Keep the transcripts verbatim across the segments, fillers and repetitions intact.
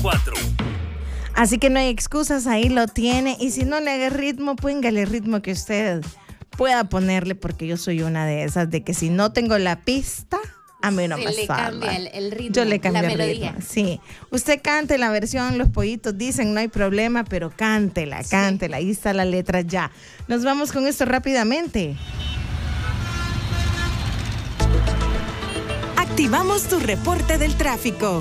cuatro. Así que no hay excusas, ahí lo tiene. Y si no le haga ritmo, póngale el ritmo que usted pueda ponerle, porque yo soy una de esas, de que si no tengo la pista, a mí no Se me le salva. cambia el, el ritmo, Yo le cambio la el melodía. ritmo, sí. Usted cante la versión, los pollitos dicen, no hay problema, pero cántela, Sí. cántela. Ahí está la letra ya. Nos vamos con esto rápidamente. Activamos tu reporte del tráfico.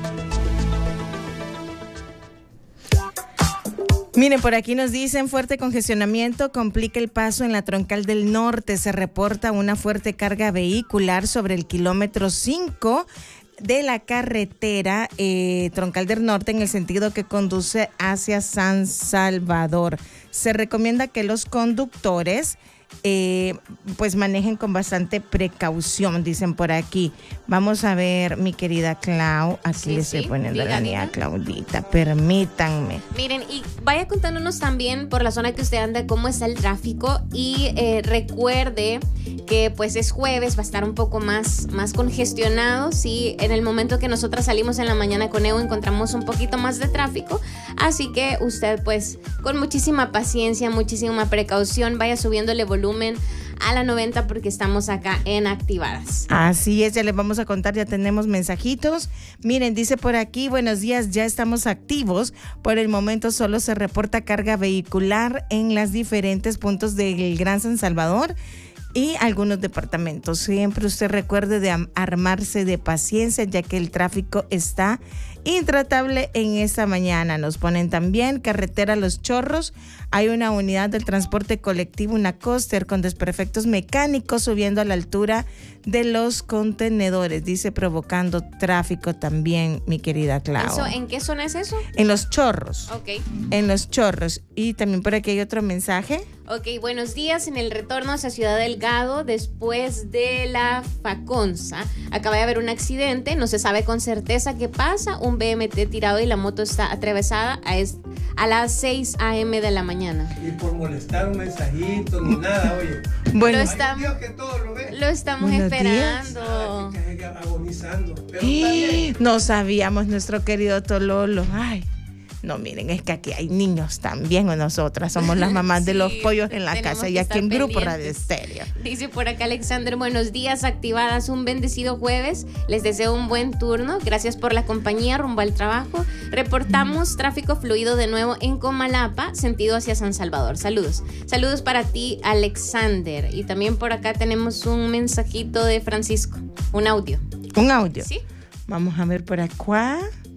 Miren, por aquí nos dicen fuerte congestionamiento, complica el paso en la Troncal del Norte. Se reporta una fuerte carga vehicular sobre el kilómetro cinco de la carretera eh, Troncal del Norte en el sentido que conduce hacia San Salvador. Se recomienda que los conductores eh, pues manejen con bastante precaución, dicen por aquí. Vamos a ver, mi querida Clau, aquí Sí, le estoy sí, poniendo diga, la mía diga. Claudita, permítanme. Miren, y vaya contándonos también por la zona que usted anda cómo está el tráfico y eh, recuerde que pues es jueves, va a estar un poco más, más congestionado. Sí, en el momento que nosotras salimos en la mañana con Evo encontramos un poquito más de tráfico, así que usted pues con muchísima paciencia, muchísima precaución, vaya subiéndole volumen a la noventa porque estamos acá en Activadas. Así es, ya les vamos a contar, ya tenemos mensajitos. Miren, dice por aquí, buenos días, ya estamos activos. Por el momento solo se reporta carga vehicular en los diferentes puntos del Gran San Salvador y algunos departamentos. Siempre usted recuerde de am- armarse de paciencia, ya que el tráfico está intratable en esta mañana. Nos ponen también carretera Los Chorros. Hay una unidad del transporte colectivo, una coaster con desperfectos mecánicos subiendo a la altura de los contenedores. Dice provocando tráfico también, mi querida Clau. ¿Eso, ¿En qué zona es eso? En Los Chorros. Ok. En Los Chorros. Y también por aquí hay otro mensaje. Ok, buenos días. En el retorno hacia Ciudad Delgado, después de la Faconza, acaba de haber un accidente, no se sabe con certeza qué pasa, un B M T tirado y la moto está atravesada a, es, a las seis a.m. de la mañana. Y por molestar un mensajito ni nada, oye. Bueno, Lo Ay, estamos, Dios, que todo lo ve. lo estamos Buenos esperando. Ay, que- que agonizando. Pero está bien. no sabíamos, nuestro querido Tololo. Ay, no, miren, es que aquí hay niños también, o nosotras somos las mamás de Sí, los pollos en la tenemos casa y que aquí estar en Grupo pendientes. Radio Estéreo. Dice por acá Alexander, buenos días, Activadas, un bendecido jueves. Les deseo un buen turno. Gracias por la compañía rumbo al trabajo. Reportamos tráfico fluido de nuevo en Comalapa, sentido hacia San Salvador. Saludos. Saludos para ti, Alexander. Y también por acá tenemos un mensajito de Francisco, un audio. Un audio. ¿Sí? Vamos a ver por acá.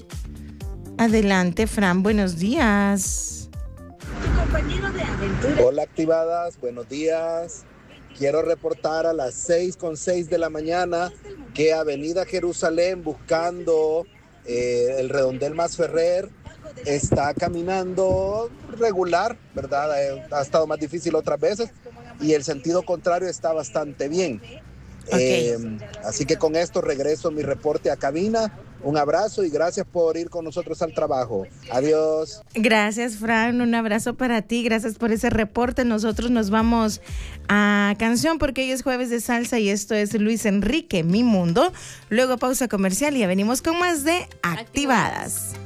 Adelante, Fran, buenos días. Hola Activadas, buenos días. Quiero reportar a las seis con seis de la mañana que Avenida Jerusalén buscando eh, el redondel Masferrer está caminando regular, ¿verdad? Eh, ha estado más difícil otras veces y el sentido contrario está bastante bien. Ok. Eh, así que con esto regreso mi reporte a cabina. Un abrazo y gracias por ir con nosotros al trabajo. Adiós. Gracias, Fran, un abrazo para ti, gracias por ese reporte. Nosotros nos vamos a canción porque hoy es jueves de salsa y esto es Luis Enrique, Mi Mundo. Luego pausa comercial y ya venimos con más de Activadas.